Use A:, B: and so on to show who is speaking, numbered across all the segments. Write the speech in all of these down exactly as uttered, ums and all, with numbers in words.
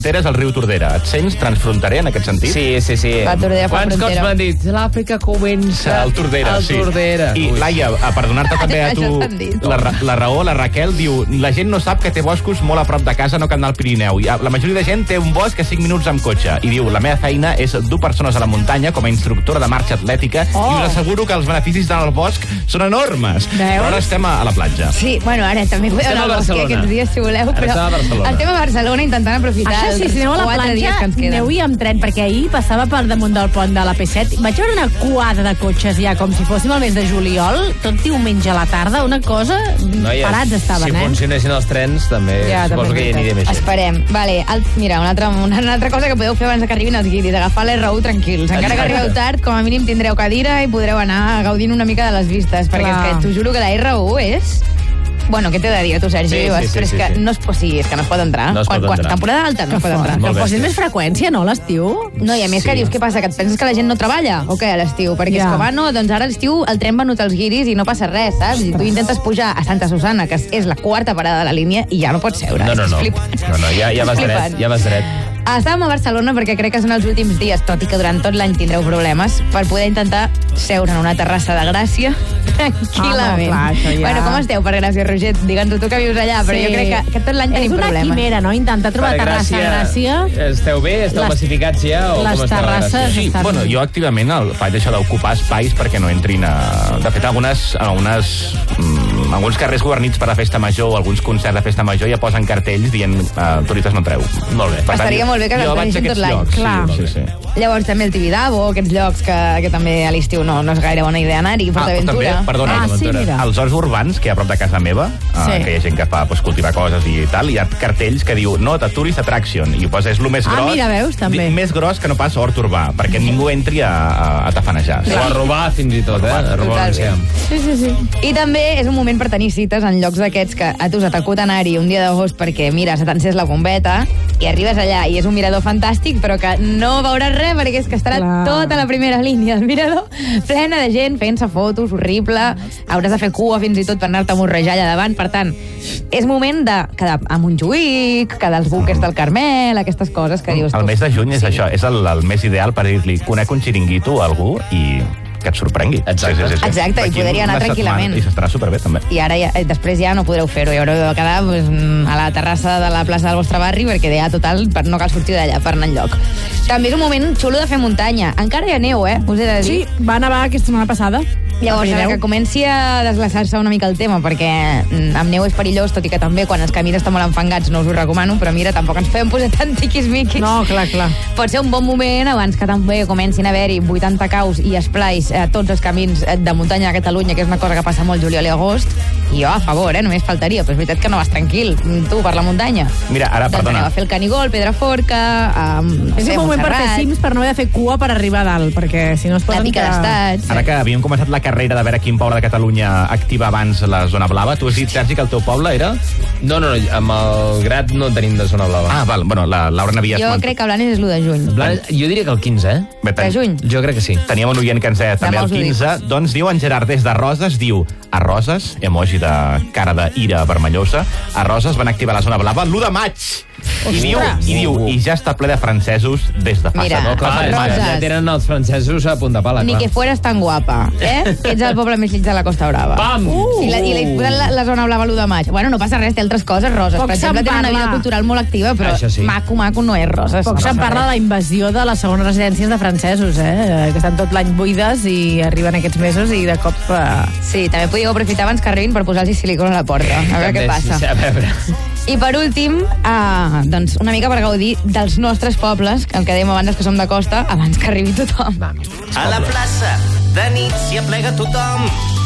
A: Tordera és el riu Tordera. Et sents transfronterer en aquest sentit?
B: Sí, sí, sí.
C: La Tordera fa
B: Quants
C: frontera.
B: cops m'han dit? L'Àfrica comença...
A: El Tordera,
B: el
A: sí.
B: Tordera.
A: I,
B: Ui.
A: Laia, per donar-te també a tu
C: Això s'han dit.
A: la, ra- la raó, la Raquel diu la gent no sap que té boscos molt a prop de casa, no cal anar al Pirineu. I la majoria de gent té un bosc a cinc minuts amb cotxe. I diu, la meva feina és dur persones a la muntanya com a instructora de marxa atlètica
C: Oh.
A: i us asseguro que els beneficis d'anar al bosc són enormes.
C: Veus?
A: Però ara estem a, a la platja.
C: Sí, bueno, ara també podeu
B: Estem
C: anar
B: a
C: al bosc
B: Barcelona.
C: aquests dies, si voleu,
B: Ara
C: però
B: estem a Barcelona.
C: estem a Barcelona intentant aprofitar
D: Això sí,
C: els
D: si aneu a la
C: quatre dies
D: platja,
C: que ens queden.
D: aneu-hi amb tren, perquè ahir passava per damunt del pont de la P set. Vaig veure una quadra de cotxes ja, com si fóssim al mes de juliol, tot diumenge a la tarda, una cosa...
B: Noies,
D: parats estaven,
B: si
D: eh?
B: funcionessin els trens, també
D: Ja,
B: suposo
D: també
B: que hi
D: és
B: aniré més gent.
C: Esperem. Vale, el, mira, una altra, una, una altra cosa que podeu fer abans que arribin els guiris, agafar l'R u tranquils. Encara que
B: Exacte.
C: arribeu tard, com a mínim tindreu cadira i podreu anar gaudint una mica de les vistes, perquè
D: Clar.
C: és que t'ho juro que la R u és... Bueno, què t'he de dir a tu, Sergi?
B: Sí, sí,
C: Però
B: sí,
C: és
B: sí,
C: que
B: sí.
C: no es, pot, sí, és que no es pot entrar.
B: No es pot
C: quan, quan,
B: entrar.
C: temporada alta no es pot entrar.
D: Que
B: Molt
D: posin
B: bèstia.
D: més freqüència, no, a l'estiu?
C: No, i a més
B: Sí.
C: que dius, què passa? Que et penses que la gent no treballa? O què, a l'estiu? Perquè
D: Ja.
C: és com, ah, no, doncs ara a l'estiu el tren venut als guiris i no passa res, saps? I tu intentes pujar a Santa Susana, que és la quarta parada de la línia, i ja no pots seure.
B: No, no,
C: És
B: no.
C: flipant.
B: No, no, ja, ja vas
C: És
B: dret,
C: flipant.
B: ja vas dret.
C: Estàvem a Barcelona perquè crec que són els últims dies, tot i que durant tot l'any tindreu problemes, per poder intentar seure en una terrassa de Gràcia tranquil·lament.
D: Ah, no, clar, això ja.
C: Bueno, com esteu per Gràcia, Roger? Digue'ns tu que vius allà, però
D: Sí.
C: jo crec que, que tot l'any tenim
D: És una
C: problemes.
D: quimera, no? Intentar trobar
B: Per
D: terrassa a Gràcia.
B: Esteu bé? Esteu
D: Les-
B: massificats ja? O
D: les
B: com esteu a
D: terrasses-
B: Gràcia?
A: Sí,
D: Estan-
A: bueno, jo activament el, faig això d'ocupar espais perquè no entrin a... De fet, algunes, algunes, mm, alguns carrers governits per a festa major o alguns concerts de festa major ja posen cartells dient uh, turistes no entreu.
B: Molt bé.
A: Per tant,
C: Estaria molt bé que
A: jo
C: se'n
A: vaig a
C: fessin
A: aquests
C: tot l'any.
A: llocs,
D: Clar.
A: Sí, sí, sí.
C: Llavors també el Tibidabo, aquests llocs que, que també a l'estiu no, no és gaire bona idea anar-hi,
A: Ah, també,
C: PortAventura.
A: perdona,
D: Ah, sí, mira.
A: als horts urbans, que hi ha a prop de casa meva,
D: Sí.
A: uh, que hi ha gent que fa pues, cultivar coses i tal, hi ha cartells que diu no, de tourist attraction, i pues, és el més
D: Ah,
A: gros,
D: mira, veus, també.
A: di- més gros que no pas hort urbà, perquè ningú entri a, a, a tafanejar.
B: O a robar, fins i tot, eh? A robar un
C: Totalment.
B: enciam.
D: Sí, sí, sí.
C: I també és un moment per tenir cites en llocs d'aquests que a tu se t'acut anar-hi un dia d'agost perquè, mira, se t'encés la bombeta i arribes allà i és un mirador fantàstic, però que no veuràs res perquè és que estarà
D: Clar.
C: tota la primera línia del mirador plena de gent fent-se fotos, horrible, hauràs de fer cua fins i tot per anar-te a morrejar allà davant. Per tant, és moment de quedar a Montjuïc, quedar als búnquers del Carmel, aquestes coses que dius tu.
A: El mes de juny és això, és el, el mes ideal per dir-li conec un xiringuito a algú i que et sorprengui.
B: Exacte.
C: Exacte, i
A: D'aquí
C: poder-hi anar
A: una
C: tranquil·lament.
A: setmana, I s'estarà superbé, també.
C: I ara ja, eh, després ja no podreu fer-ho, i haureu de quedar pues, a la terrassa de la plaça del vostre barri perquè ja total per no cal sortir d'allà per anar enlloc. També és un moment xulo de fer muntanya. Encara hi ha neu, eh? Us he de dir.
D: Sí, va nevar aquesta setmana passada.
C: Llavors,
D: Al
C: ara
D: Pirineu.
C: que comenci a desglaçar-se una mica el tema, perquè mm, amb neu és perillós, tot i que també quan els camins estan molt enfangats no us ho recomano, però mira, tampoc ens podem posar tan tiquis-miquis.
D: No, clar, clar.
C: Pot ser un bon moment abans que també comencin a haver-hi vuitanta caus i esplais a tots els camins de muntanya a Catalunya, que és una cosa que passa molt juliol i agost, i jo a favor, eh? Només faltaria, però és veritat que no vas tranquil, tu, per la muntanya.
A: Mira, ara,
C: Doncs
A: perdona.
C: aneu a fer el Canigol, Pedraforca, um,
D: És un bon moment per fer cims per no haver de fer cua per arribar a dalt, perquè si no es
C: la
D: poden...
C: pica d'estats.
A: Ara que havíem començat la carrera de veure quin poble de Catalunya activa abans la zona blava, tu has dit, Sergi, que el teu poble era...
B: No, no, no, amb el Grat no tenim de zona blava.
A: Ah, val, bueno, la Laura n'havia
C: Jo crec que Blanes és l'u de juny.
B: Blan, jo diria que el quinze, eh?
A: Bé,
C: De juny.
B: Jo crec que sí.
A: Teníem un oient que ens deia també
C: Demà
A: el
C: us ho dic.
A: quinze, doncs diu en Gerard des de Roses, diu a Roses, emoji de cara d'ira vermellosa, a Roses van activar la zona blava l'u de maig. I diu, i diu, i ja està ple de francesos des de fa
C: Mira,
A: no,
B: Clar,
C: a
B: és que
C: Roses.
B: ja tenen els francesos a punta pala,
C: Ni
B: clar.
C: que fueras tan guapa, eh? Ets el poble més lleig de la Costa Brava.
B: Pam!
C: I, la, i li posen la, la zona blava l'u de maig. Bueno, no passa res, té altres coses, Roses.
D: Poc
C: per exemple,
D: se'n
C: tenen una
D: parla.
C: vida cultural molt activa, però
B: Això sí.
C: maco, maco no és Roses.
D: Poc
C: No
D: se'n
C: passa
D: parla de
C: res.
D: la invasió de les segones residències de francesos, eh? Que estan tot l'any buides i arriben aquests mesos i de cop... Eh...
C: Sí, també podíeu aprofitar abans que arribin per posar-los silicona a la porta. A veure què
B: També,
C: passa.
B: sí, a veure.
C: I per últim, uh, doncs una mica per gaudir dels nostres pobles, el que dèiem abans que som de costa, abans que arribi tothom.
E: A la plaça, de nit s'hi aplega tothom.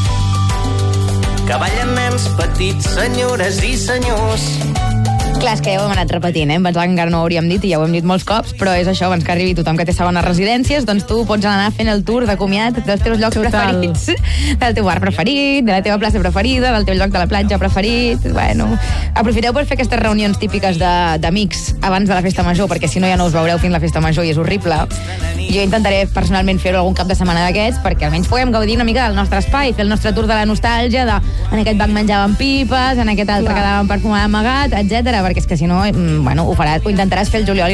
E: Que ballen nens petits, senyores i senyors.
C: Clar, és que ja ho hem anat repetint, eh? Em pensava que encara no ho hauríem dit i ja ho hem dit molts cops, però és això, abans que arribi tothom que té segones residències, doncs tu pots anar fent el tour de comiat dels teus llocs
D: Total.
C: preferits, del teu bar preferit, de la teva plaça preferida, del teu lloc de la platja preferit. Bueno, aprofiteu per fer aquestes reunions típiques de- d'amics abans de la festa major, perquè si no ja no us veureu fins la festa major i és horrible. Jo intentaré personalment fer-ho algun cap de setmana d'aquests perquè almenys puguem gaudir una mica del nostre espai, fer el nostre tour de la nostàlgia, de en aquest banc menjàvem pipes, en aquest altre
D: Clar.
C: quedàvem per fumar amagat, etcètera, perquè és que si no, bueno, ho faràs, ho intentaràs fer el juliol